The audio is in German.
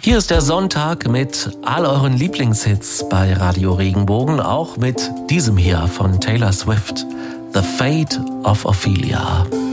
Hier ist der Sonntag mit all euren Lieblingshits bei Radio Regenbogen, auch mit diesem hier von Taylor Swift, The Fate of Ophelia.